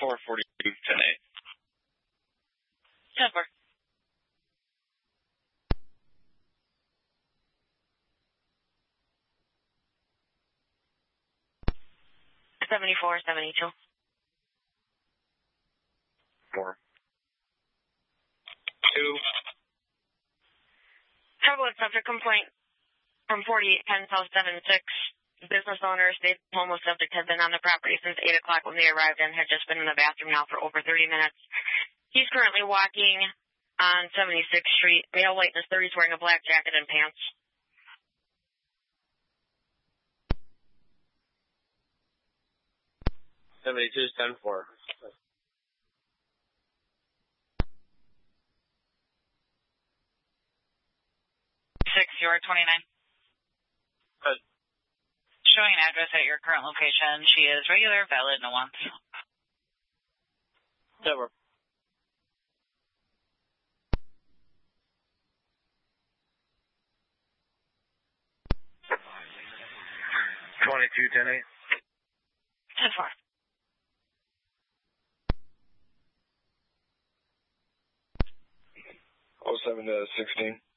442, 10-8. 10-4. 74, 72. 4. 2. Travel with subject complaint from 4810 South 76. Business owner stated the homeless subject had been on the property since 8 o'clock when they arrived and had just been in the bathroom now for over 30 minutes. He's currently walking on 76th Street. Male, white in his 30s, wearing a black jacket and pants. $72, 10-4. 6, you are 29. Good. Showing an address at your current location. She is regular, valid, no wants. Never. $22, 10-8. 10-4. 07 to 16.